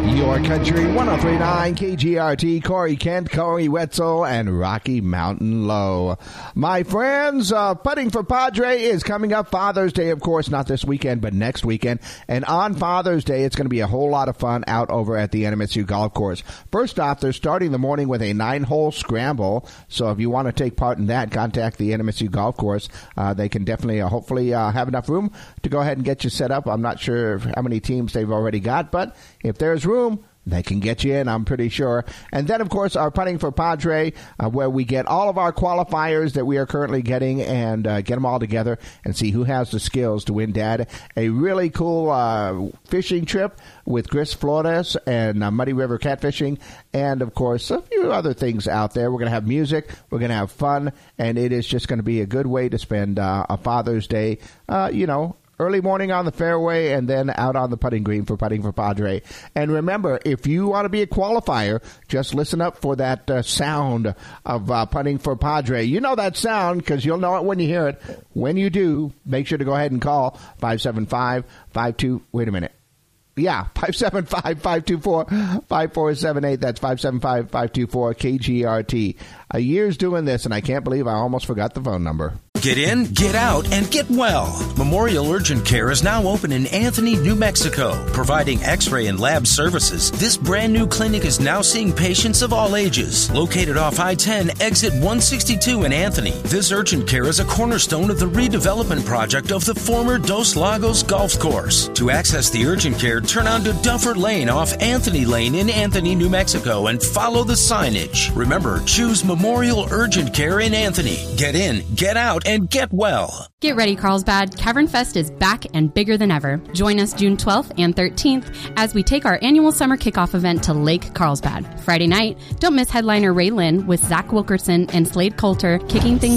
Your Country 103.9 KGRT, Corey Kent, Corey Wetzel, and Rocky Mountain Low. My friends, Putting for Padre is coming up. Father's Day, of course, not this weekend, but next weekend. And on Father's Day, it's going to be a whole lot of fun out over at the NMSU Golf Course. First off, they're starting the morning with a 9-hole scramble. So if you want to take part in that, contact the NMSU Golf Course. They can definitely, hopefully, have enough room to go ahead and get you set up. I'm not sure how many teams they've already got, but if there's room, they can get you in, I'm pretty sure. And then, of course, our Putting for Padre, where we get all of our qualifiers that we are currently getting and get them all together and see who has the skills to win Dad a really cool fishing trip with Chris Flores and Muddy River Catfishing, and, of course, a few other things out there. We're going to have music, we're going to have fun, and it is just going to be a good way to spend a Father's Day, early morning on the fairway and then out on the putting green for Putting for Padre. And remember, if you want to be a qualifier, just listen up for that sound of Putting for Padre. You know that sound because you'll know it when you hear it. When you do, make sure to go ahead and call 575-52. Wait a minute. Yeah, 575-524-5478. That's 575-524-KGRT. A year's doing this, and I can't believe I almost forgot the phone number. Get in, get out, and get well. Memorial Urgent Care is now open in Anthony, New Mexico, providing x-ray and lab services. This brand new clinic is now seeing patients of all ages. Located off I-10, exit 162 in Anthony, this urgent care is a cornerstone of the redevelopment project of the former Dos Lagos Golf Course. To access the urgent care, turn onto Duffer Lane off Anthony Lane in Anthony, New Mexico, and follow the signage. Remember, choose Memorial Urgent Care in Anthony. Get in, get out, and get well. Get ready, Carlsbad. Cavern Fest is back and bigger than ever. Join us June 12th and 13th as we take our annual summer kickoff event to Lake Carlsbad. Friday night, don't miss headliner Ray Lynn with Zach Wilkerson and Slade Coulter kicking things